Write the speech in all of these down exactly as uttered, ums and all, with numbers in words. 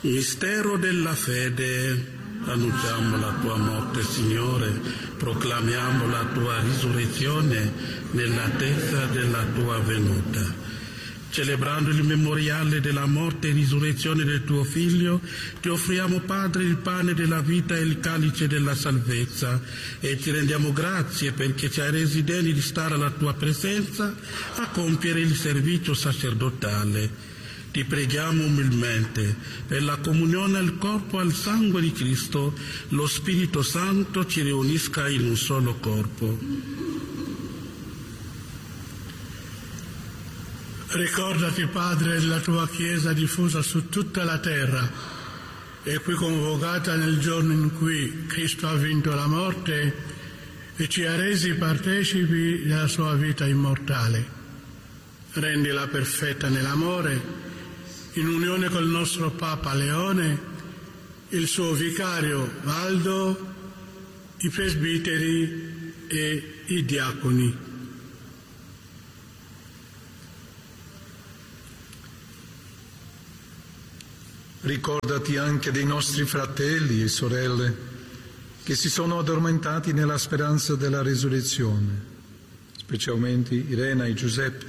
Mistero della fede, annunciamo la tua morte, Signore, proclamiamo la tua risurrezione nell'attesa della tua venuta. Celebrando il memoriale della morte e risurrezione del tuo Figlio, ti offriamo, Padre, il pane della vita e il calice della salvezza e ti rendiamo grazie perché ci hai resi degni di stare alla tua presenza a compiere il servizio sacerdotale. Ti preghiamo umilmente per la comunione al corpo e al sangue di Cristo, lo Spirito Santo ci riunisca in un solo corpo. Ricordati, Padre, della tua Chiesa diffusa su tutta la terra e qui convocata nel giorno in cui Cristo ha vinto la morte e ci ha resi partecipi della sua vita immortale. Rendila perfetta nell'amore, in unione col nostro Papa Leone, il suo vicario Valdo, i presbiteri e i diaconi. Ricordati anche dei nostri fratelli e sorelle che si sono addormentati nella speranza della risurrezione, specialmente Irena e Giuseppe,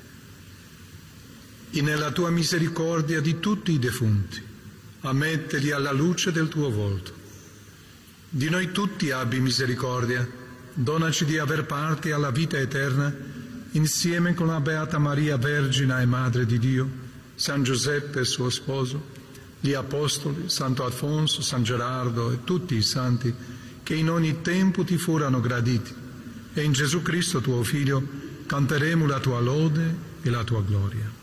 e nella tua misericordia di tutti i defunti, ammettili alla luce del tuo volto. Di noi tutti abbi misericordia, donaci di aver parte alla vita eterna, insieme con la Beata Maria Vergine e Madre di Dio, San Giuseppe suo sposo, gli Apostoli, Santo Alfonso, San Gerardo e tutti i santi che in ogni tempo ti furono graditi, e in Gesù Cristo tuo Figlio canteremo la tua lode e la tua gloria.